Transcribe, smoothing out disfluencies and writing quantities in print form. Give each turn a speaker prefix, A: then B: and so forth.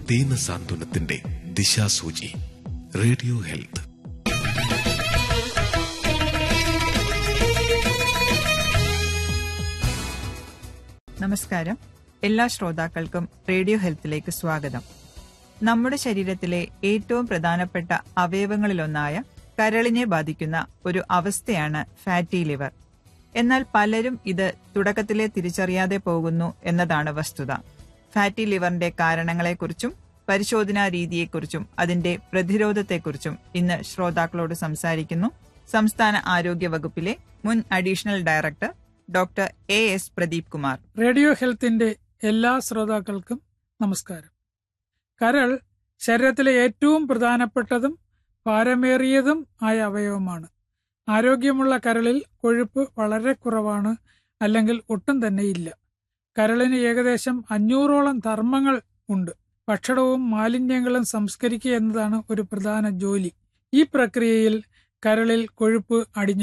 A: ദീനസാന്ത്വനത്തിന്റെ ദിശാസൂചി. Radio health.
B: നമസ്കാരം. എല്ലാ ശ്രോതാക്കൾക്കും റേഡിയോ ഹെൽത്തിലേക്ക് സ്വാഗതം. നമ്മുടെ ശരീരത്തിലെ ഏറ്റവും പ്രധാനപ്പെട്ട അവയവങ്ങളിലൊന്നായ കരളിനെ ബാധിക്കുന്ന ഒരു അവസ്ഥയാണ് ഫാറ്റി ലിവർ. എന്നാൽ പലരും ഇത് തുടക്കത്തിലെ തിരിച്ചറിയാതെ പോകുന്നു എന്നതാണ് വസ്തുത. ഫാറ്റി ലിവറിന്റെ കാരണങ്ങളെക്കുറിച്ചും പരിശോധനാ രീതിയെക്കുറിച്ചും അതിന്റെ പ്രതിരോധത്തെക്കുറിച്ചും ഇന്ന് ശ്രോതാക്കളോട് സംസാരിക്കുന്നു സംസ്ഥാന ആരോഗ്യ വകുപ്പിലെ മുൻ additional director doctor AS Pradeep Kumar.
C: Radio ഹെൽത്തിന്റെ എല്ലാ ശ്രോതാക്കൾക്കും നമസ്കാരം. കരൾ ശരീരത്തിലെ ഏറ്റവും പ്രധാനപ്പെട്ടതും ഭാരമേറിയതും ആയ അവയവമാണ്. ആരോഗ്യമുള്ള കരളിൽ കൊഴുപ്പ് വളരെ കുറവാണ്, അല്ലെങ്കിൽ ഒട്ടും തന്നെ ഇല്ല. കരളിന് ഏകദേശം 500ഓളം ധർമ്മങ്ങൾ ഉണ്ട്. ഭക്ഷണവും മാലിന്യങ്ങളും സംസ്കരിക്കുക എന്നതാണ് ഒരു പ്രധാന ജോലി. ഈ പ്രക്രിയയിൽ കരളിൽ കൊഴുപ്പ് അടിഞ്ഞു